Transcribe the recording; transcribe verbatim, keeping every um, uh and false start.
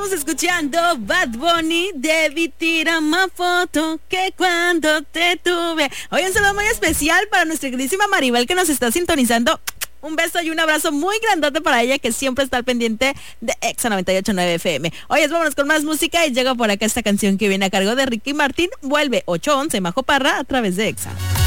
Estamos escuchando Bad Bunny, debí tirar más foto que cuando te tuve. Hoy un saludo muy especial para nuestra queridísima Maribel que nos está sintonizando. Un beso y un abrazo muy grandote para ella que siempre está al pendiente de Exa noventa y ocho punto nueve F M. Oye, vámonos con más música y llega por acá esta canción que viene a cargo de Ricky Martin. Vuelve ocho once Majo Parra a través de Exa.